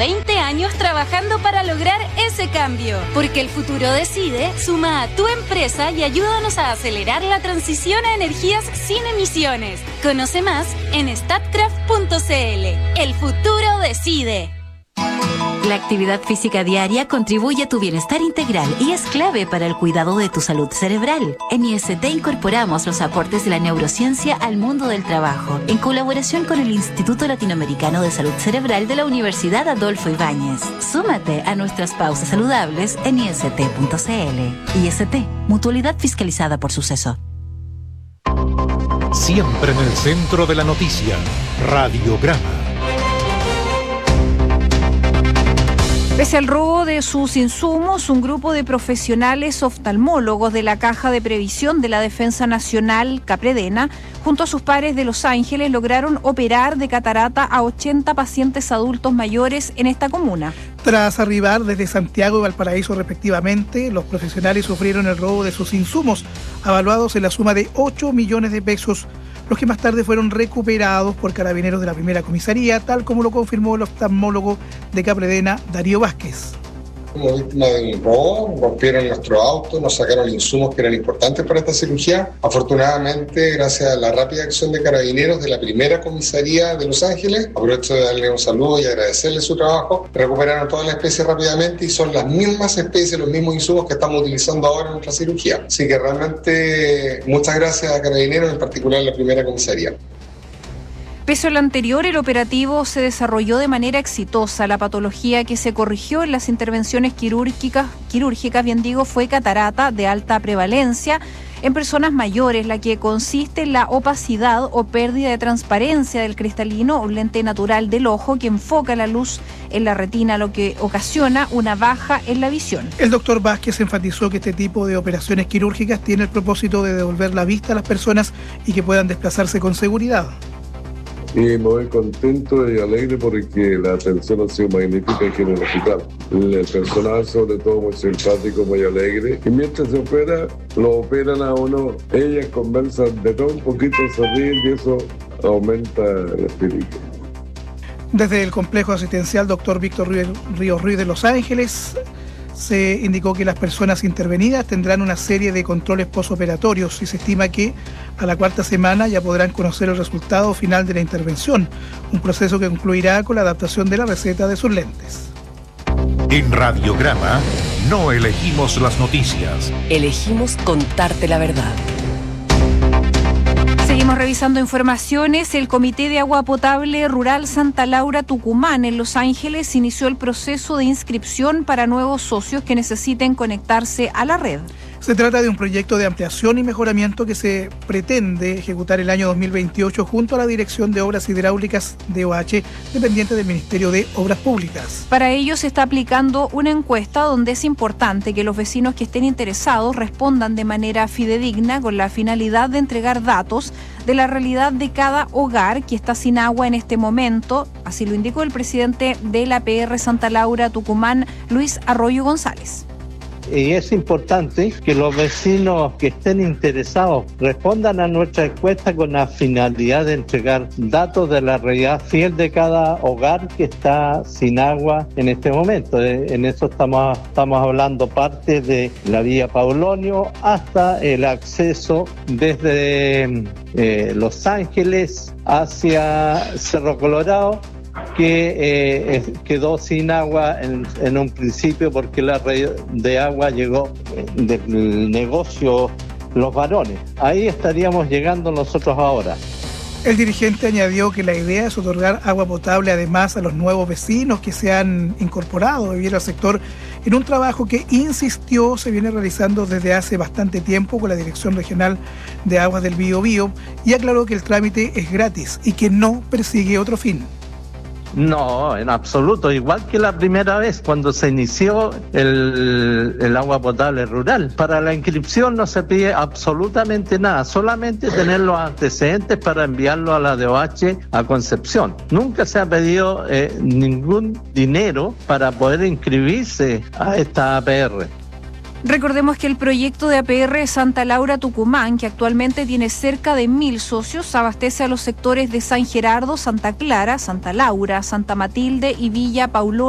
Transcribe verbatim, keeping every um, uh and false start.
veinte años trabajando para lograr ese cambio. Porque el futuro decide, suma a tu empresa y ayúdanos a acelerar la transición a energías sin emisiones. Conoce más en statkraft punto c l. El futuro decide. La actividad física diaria contribuye a tu bienestar integral y es clave para el cuidado de tu salud cerebral. En I S T incorporamos los aportes de la neurociencia al mundo del trabajo, en colaboración con el Instituto Latinoamericano de Salud Cerebral de la Universidad Adolfo Ibáñez. Súmate a nuestras pausas saludables en i s t punto c l. I S T, mutualidad fiscalizada por Suceso. Siempre en el centro de la noticia, Radiograma. Pese al robo de sus insumos, un grupo de profesionales oftalmólogos de la Caja de Previsión de la Defensa Nacional, Capredena, junto a sus pares de Los Ángeles, lograron operar de catarata a ochenta pacientes adultos mayores en esta comuna. Tras arribar desde Santiago y Valparaíso respectivamente, los profesionales sufrieron el robo de sus insumos, avaluados en la suma de ocho millones de pesos, los que más tarde fueron recuperados por carabineros de la primera comisaría, tal como lo confirmó el oftalmólogo de Capredena, Darío Vázquez. Como víctima de un robo, rompieron nuestro auto, nos sacaron insumos que eran importantes para esta cirugía. Afortunadamente, gracias a la rápida acción de carabineros de la primera comisaría de Los Ángeles, aprovecho de darle un saludo y agradecerle su trabajo, recuperaron toda la especie rápidamente y son las mismas especies, los mismos insumos que estamos utilizando ahora en nuestra cirugía. Así que realmente muchas gracias a carabineros, en particular la primera comisaría. Pese a lo anterior, el operativo se desarrolló de manera exitosa. La patología que se corrigió en las intervenciones quirúrgicas, quirúrgicas, bien digo, fue catarata de alta prevalencia en personas mayores, la que consiste en la opacidad o pérdida de transparencia del cristalino, un lente natural del ojo que enfoca la luz en la retina, lo que ocasiona una baja en la visión. El doctor Vázquez enfatizó que este tipo de operaciones quirúrgicas tiene el propósito de devolver la vista a las personas y que puedan desplazarse con seguridad. Y me voy contento y alegre porque la atención ha sido magnífica aquí en el hospital. El personal, sobre todo, muy simpático, muy alegre. Y mientras se opera, lo operan a uno. Ellas conversan de todo un poquito, se ríen y eso aumenta el espíritu. Desde el complejo asistencial doctor Víctor Ríos Ruiz de Los Ángeles, se indicó que las personas intervenidas tendrán una serie de controles posoperatorios y se estima que a la cuarta semana ya podrán conocer el resultado final de la intervención, un proceso que concluirá con la adaptación de la receta de sus lentes. En Radiograma no elegimos las noticias, elegimos contarte la verdad. Seguimos revisando informaciones. El Comité de Agua Potable Rural Santa Laura Tucumán en Los Ángeles inició el proceso de inscripción para nuevos socios que necesiten conectarse a la red. Se trata de un proyecto de ampliación y mejoramiento que se pretende ejecutar el año dos mil veintiocho junto a la Dirección de Obras Hidráulicas de O H, dependiente del Ministerio de Obras Públicas. Para ello se está aplicando una encuesta donde es importante que los vecinos que estén interesados respondan de manera fidedigna con la finalidad de entregar datos de la realidad de cada hogar que está sin agua en este momento, así lo indicó el presidente de la A P R Santa Laura Tucumán, Luis Arroyo González. Y es importante que los vecinos que estén interesados respondan a nuestra encuesta con la finalidad de entregar datos de la realidad fiel de cada hogar que está sin agua en este momento. En eso estamos, estamos hablando parte de la vía Paulonio hasta el acceso desde eh, Los Ángeles hacia Cerro Colorado, que eh, quedó sin agua en, en un principio porque la red de agua llegó del negocio Los Varones. Ahí estaríamos llegando nosotros ahora. El dirigente añadió que la idea es otorgar agua potable además a los nuevos vecinos que se han incorporado a vivir al sector en un trabajo que, insistió, se viene realizando desde hace bastante tiempo con la Dirección Regional de Aguas del Biobío, y aclaró que el trámite es gratis y que no persigue otro fin. No, en absoluto, igual que la primera vez cuando se inició el, el agua potable rural. Para la inscripción no se pide absolutamente nada, solamente tener los antecedentes para enviarlo a la D O H a Concepción. Nunca se ha pedido eh, ningún dinero para poder inscribirse a esta A P R. Recordemos que el proyecto de A P R Santa Laura Tucumán, que actualmente tiene cerca de mil socios, abastece a los sectores de San Gerardo, Santa Clara, Santa Laura, Santa Matilde y Villa Paulón